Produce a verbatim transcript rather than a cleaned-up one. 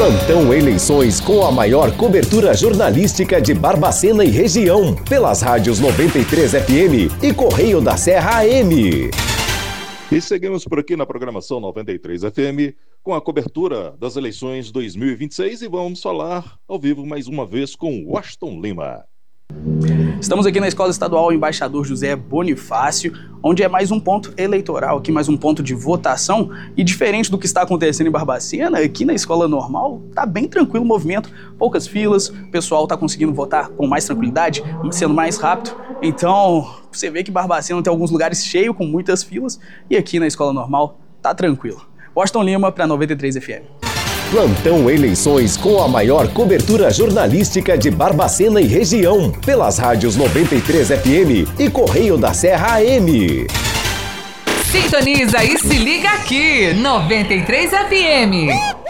Plantão Eleições com a maior cobertura jornalística de Barbacena e região, pelas rádios noventa e três F M e Correio da Serra A M. E seguimos por aqui na programação noventa e três F M com a cobertura das eleições dois mil e vinte e seis e vamos falar ao vivo mais uma vez com Washington Lima. Estamos aqui na Escola Estadual Embaixador José Bonifácio, onde é mais um ponto eleitoral, aqui mais um ponto de votação, e diferente do que está acontecendo em Barbacena, aqui na escola normal tá bem tranquilo o movimento, poucas filas, o pessoal tá conseguindo votar com mais tranquilidade, sendo mais rápido. Então, você vê que Barbacena tem alguns lugares cheios com muitas filas, e aqui na escola normal tá tranquilo. Washington Lima para noventa e três F M. Plantão Eleições com a maior cobertura jornalística de Barbacena e região, pelas rádios noventa e três F M e Correio da Serra A M. Sintoniza e se liga aqui, noventa e três F M.